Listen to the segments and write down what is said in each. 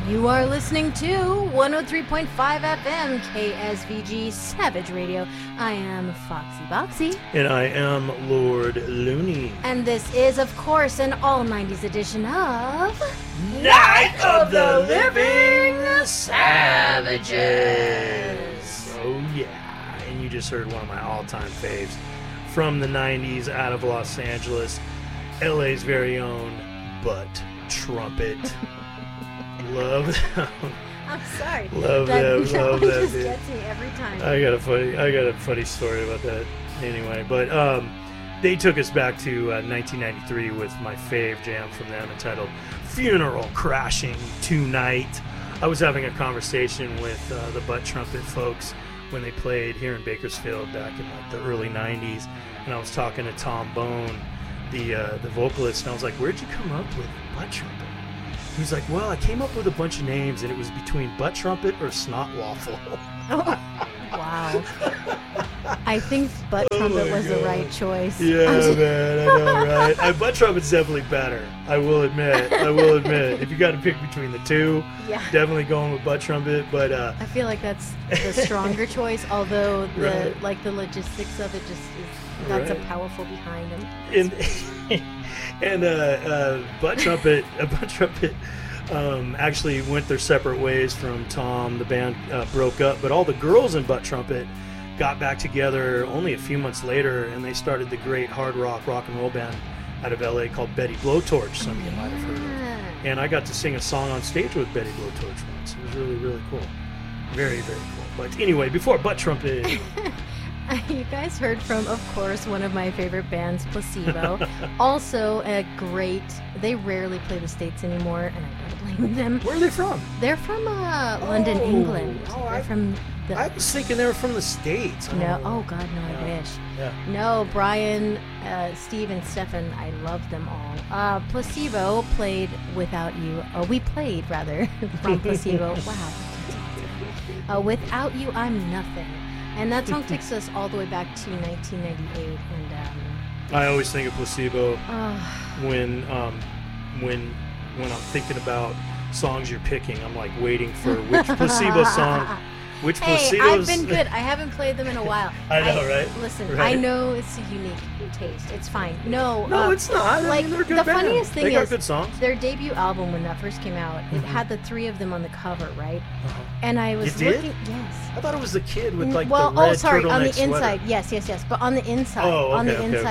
You are listening to 103.5 FM KSVG Savage Radio. I am Foxy Boxy. And I am Lord Looney. And this is, of course, an all-90s edition of... Night of the Living Savages! Oh yeah, and you just heard one of my all-time faves from the 90s out of Los Angeles, LA's very own Butt Trumpet. Love them. I'm sorry. Love them. Love them. Just gets me every time. I got a funny story about that. Anyway, but they took us back to 1993 with my fave jam from them entitled "Funeral Crashing Tonight." I was having a conversation with the Butt Trumpet folks when they played here in Bakersfield back in like the early '90s, and I was talking to Tom Bone, the vocalist, and I was like, "Where'd you come up with Butt Trumpet?" He's like, well, I came up with a bunch of names, and it was between Butt Trumpet or Snot Waffle. Oh, wow. I think Butt Trumpet was the right choice. Yeah, man, I know, right? Butt Trumpet's definitely better. I will admit. If you got to pick between the two, yeah, definitely going with Butt Trumpet. But I feel like that's the stronger choice. Although the logistics of it just is that's a powerful behind him. And Butt Trumpet, actually went their separate ways from Tom. The band broke up, but all the girls in Butt Trumpet got back together only a few months later, and they started the great hard rock and roll band out of LA called Betty Blowtorch. Some of you might have heard of. And I got to sing a song on stage with Betty Blowtorch once. It was really, really cool. Very, very cool. But anyway, before Butt Trumpet... You guys heard from, of course, one of my favorite bands, Placebo. Also a great... They rarely play the States anymore, and I don't blame them. Where are they from? They're from London, England. They're from... I was thinking they were from the States. No, oh God, no, I wish. Yeah. No, Brian, Steve, and Stefan, I love them all. Placebo played Without You. We played, rather, from Placebo. Wow. Without You, I'm Nothing. And that song takes us all the way back to 1998. And I always think of Placebo when I'm thinking about songs you're picking. I'm like waiting for which Placebo song. Which I've been good. I haven't played them in a while. I know, right? Listen, right? I know it's a unique taste. It's fine. No, it's not. I mean, they're a good the band. Funniest thing they got is good songs. Their debut album, when that first came out, it had the three of them on the cover, right? And I was looking. Yes. I thought it was the kid with like the red on the inside. sweater. Yes. But on the inside, of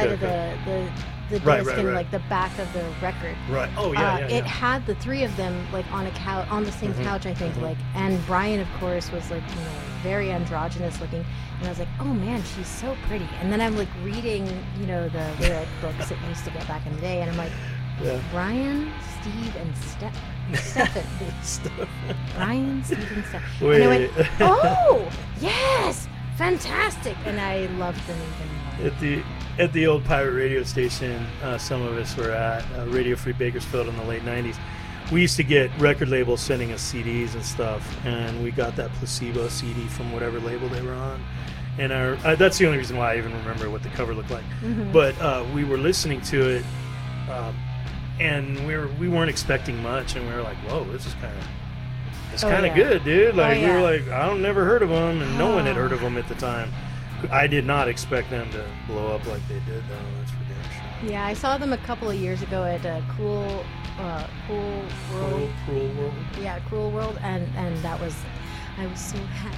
the disc and like the back of the record. Right. Oh yeah. It had the three of them like on a couch, on the same couch, I think. Like, and Brian, of course, was like very androgynous looking, and I was like, oh man, she's so pretty. And then I'm like reading, the lyric books that we used to get back in the day, and I'm like, Brian, Steve, and Stefan. Brian, Steve, and Stefan. Wait. And I went, oh yes, fantastic, and I loved them even more. At the old pirate radio station, some of us were at Radio Free Bakersfield in the late 90s. We used to get record labels sending us CDs and stuff, and we got that Placebo CD from whatever label they were on. And that's the only reason why I even remember what the cover looked like. But we were listening to it, and we weren't expecting much, and we were like, whoa, this is kind of good, dude. Like we were like, I never heard of them, and no one had heard of them at the time. I did not expect them to blow up like they did, though. That's for damn sure. Yeah, I saw them a couple of years ago at Cool World. Cruel World. Yeah, Cruel World, and I was so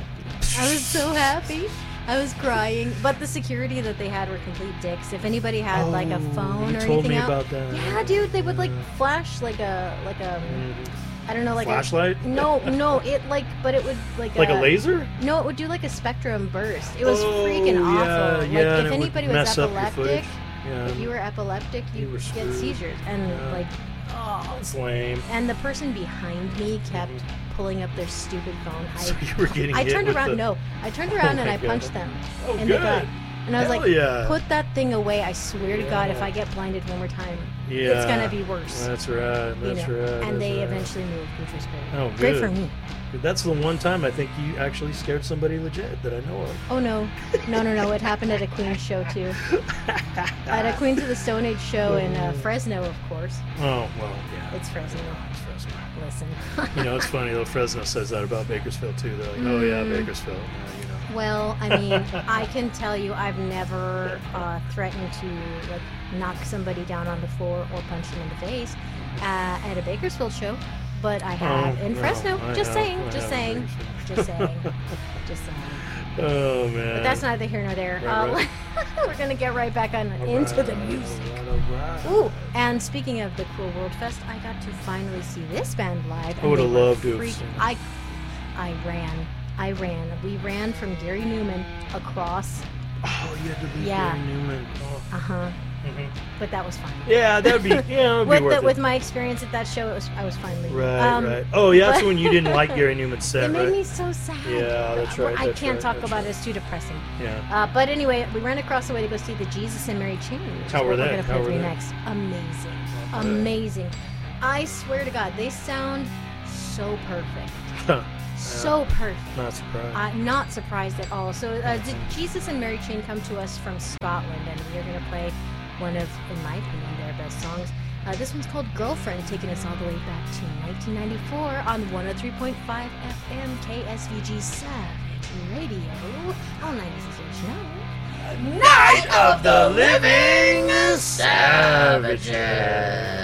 happy. I was crying, but the security that they had were complete dicks. If anybody had like a phone or anything told me out, about that. Yeah, dude, they would like flash like a I don't know, like flashlight. No, it like, but it would like a laser. No, it would do like a spectrum burst. It was freaking awful. Yeah, like if anybody was epileptic, Yeah. If you were epileptic, you were get seizures. And like, that's lame. And the person behind me kept pulling up their stupid phone. So you were getting I turned around. I turned around and I punched them in the gut. And I was like, put that thing away. I swear to God, if I get blinded one more time, Yeah. it's gonna be worse. That's right. That's right. And they right. eventually moved, which was great. Oh, great good. for me. That's the one time I think you actually scared somebody legit that I know of. Oh no. It happened at a Queen show too. At a Queens of the Stone Age show in Fresno, of course. Oh well, yeah. It's Fresno. It's Fresno. Listen. It's funny though. Fresno says that about Bakersfield too. They're like, oh yeah, Bakersfield. Yeah, Well, I mean, I can tell you, I've never threatened to like knock somebody down on the floor or punch them in the face at a Bakersfield show, but I have in Fresno. Just saying. Oh man. But that's neither here nor there. Right. We're gonna get right back on into the music. Right. Ooh, and speaking of the Cool World Fest, I got to finally see this band live. I would have loved to have seen it. I ran. We ran from Gary Newman across. Oh, you had to leave Yeah. Gary Newman. Oh. Mm-hmm. But that was fun. Yeah, that would be. Yeah, it would be worth it. With my experience at that show, I was fine leaving. Right. Oh, yeah, that's when you didn't like Gary Newman's set, It made right? me so sad. Yeah, that's right. I that's can't right, talk that's about right. it. It's too depressing. Yeah. But anyway, we ran across the way to go see the Jesus and Mary Chain. Which How is were what they? We're going to How play were for you they? next. Amazing. Wow. Amazing. I swear to God, they sound so perfect. So perfect. Not surprised. Not surprised at all. So did Jesus and Mary Chain come to us from Scotland, and we are going to play one of, in my opinion, their best songs. This one's called Girlfriend, taking us all the way back to 1994 on 103.5 FM KSVG Savage Radio. All 90s is your show. Night of the Living Savages.